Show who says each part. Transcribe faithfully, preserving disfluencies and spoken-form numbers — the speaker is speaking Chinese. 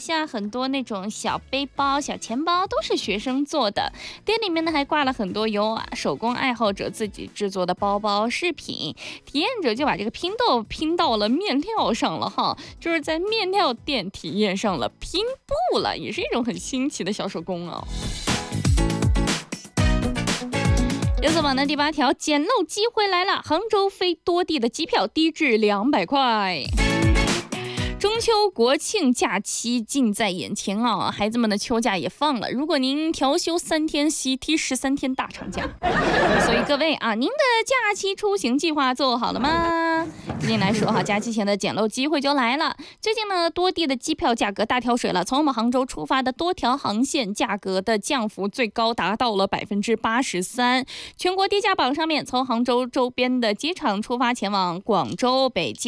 Speaker 1: 像很多那种小背包、小钱包都是学生做的。店里面呢还挂了很多由手工爱好者自己制作的包包饰品，体验者就把这个拼豆拼到了面条上了哈，就是在面条店体验上了拼布了，也是一种很新奇的小手工哦。有色网的第八条，捡漏机会来了，杭州飞多地的机票低至两百块。中秋国庆假期近在眼前啊，孩子们的秋假也放了。如果您调休三天，习踢十三天大长假。所以各位啊，您的假期出行计划做好了吗？最近来说哈，假期前的捡漏机会就来了。最近呢，多地的机票价格大跳水了。从我们杭州出发的多条航线价格的降幅最高达到了百分之八十三。全国低价榜上面，从杭州周边的机场出发前往广州、北京。